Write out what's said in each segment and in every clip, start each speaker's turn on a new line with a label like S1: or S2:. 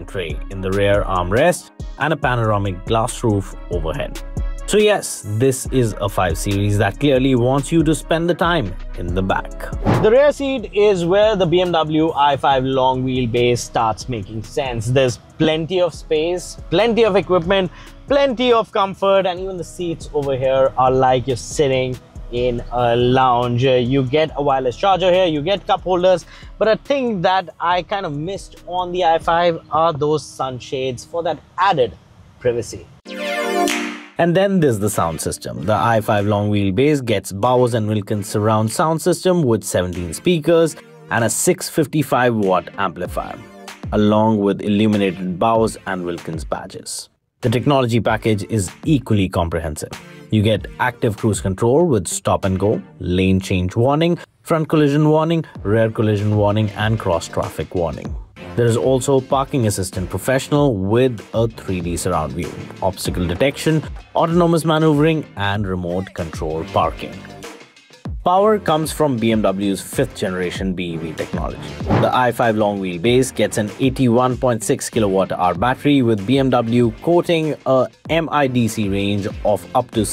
S1: tray in the rear armrest and a panoramic glass roof overhead. So yes, this is a 5 Series that clearly wants you to spend the time in the back. The rear seat is where the BMW i5 long wheelbase starts making sense. There's plenty of space, plenty of equipment, plenty of comfort, and even the seats over here are like you're sitting in a lounge. You get a wireless charger here, you get cup holders, but a thing that I kind of missed on the i5 are those sunshades for that added privacy. And then there's the sound system. The i5 long wheelbase gets Bowers & Wilkins surround sound system with 17 speakers and a 655 watt amplifier, along with illuminated Bowers & Wilkins badges. The technology package is equally comprehensive. You get active cruise control with stop and go, lane change warning, front collision warning, rear collision warning, and cross traffic warning. There is also Parking Assistant Professional with a 3D surround view, obstacle detection, autonomous maneuvering, and remote control parking. Power comes from BMW's 5th generation BEV technology. The i5 long wheelbase gets an 81.6 kWh battery with BMW quoting a MIDC range of up to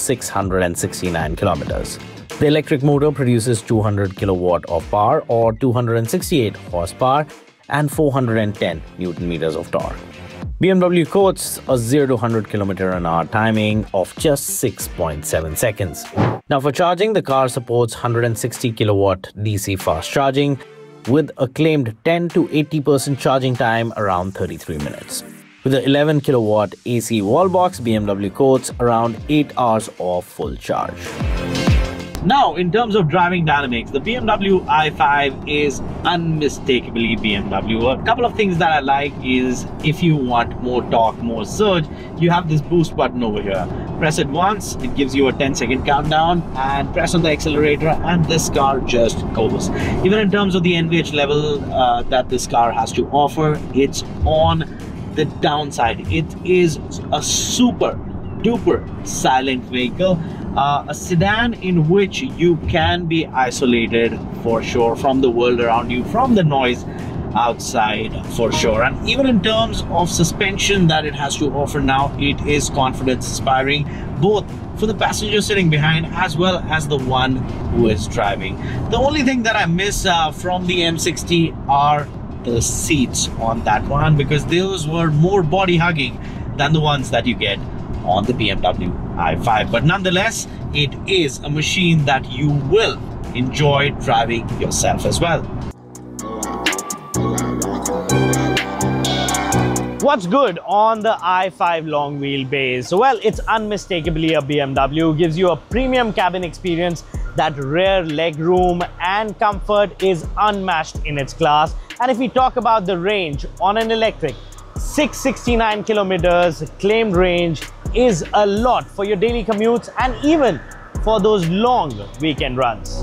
S1: 669 kilometers. The electric motor produces 200 kilowatt of power or 268 horsepower and 410 Newton meters of torque. BMW quotes a 0 to 100 km/h timing of just 6.7 seconds. Now for charging, the car supports 160 kilowatt DC fast charging with a claimed 10 to 80% charging time around 33 minutes. With the 11 kilowatt AC wall box, BMW quotes around 8 hours of full charge. Now, in terms of driving dynamics, the BMW i5 is unmistakably BMW. A couple of things that I like is if you want more torque, more surge, you have this boost button over here. Press it once, it gives you a 10-second countdown, and press on the accelerator and this car just goes. Even in terms of the NVH level that this car has to offer, it's on the downside. It is a super duper silent vehicle. A sedan in which you can be isolated for sure from the world around you, from the noise outside for sure. And even in terms of suspension that it has to offer now, it is confidence inspiring, both for the passenger sitting behind as well as the one who is driving. The only thing that I miss from the M60 are the seats on that one, because those were more body hugging than the ones that you get on the BMW i5. But nonetheless, it is a machine that you will enjoy driving yourself as well. What's good on the i5 long wheelbase? Well, it's unmistakably a BMW. Gives you a premium cabin experience. That rear leg room and comfort is unmatched in its class. And if we talk about the range on an electric, 669 kilometers claimed range is a lot for your daily commutes and even for those long weekend runs.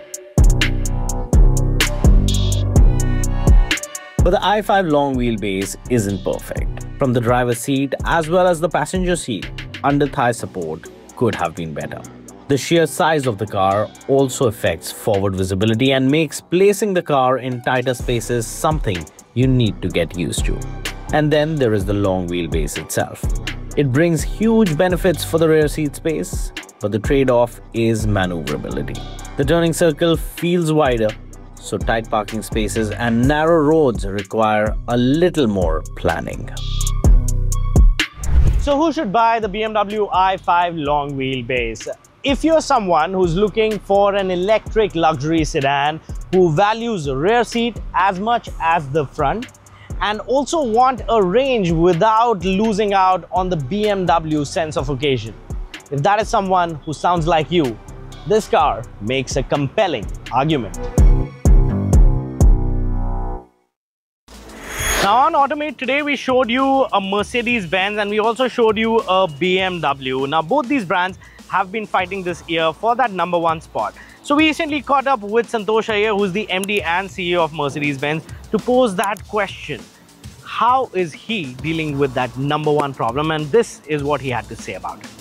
S1: But the i5 long wheelbase isn't perfect. From the driver's seat as well as the passenger seat, under-thigh support could have been better. The sheer size of the car also affects forward visibility and makes placing the car in tighter spaces something you need to get used to. And then there is the long wheelbase itself. It brings huge benefits for the rear seat space, but the trade-off is maneuverability. The turning circle feels wider, so tight parking spaces and narrow roads require a little more planning. So who should buy the BMW i5 long wheelbase? If you're someone who's looking for an electric luxury sedan who values the rear seat as much as the front, and also want a range without losing out on the BMW sense of occasion. If that is someone who sounds like you, this car makes a compelling argument. Now on Automate today, we showed you a Mercedes-Benz and we also showed you a BMW. Now both these brands have been fighting this year for that #1 spot. So we recently caught up with Santosh Iyer, who's the MD and CEO of Mercedes-Benz, to pose that question. How is he dealing with that #1 problem? And this is what he had to say about it.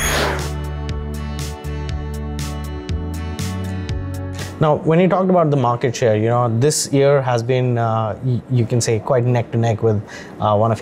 S1: Now, when you talked about the market share, this year has been, you can say, quite neck to neck with one of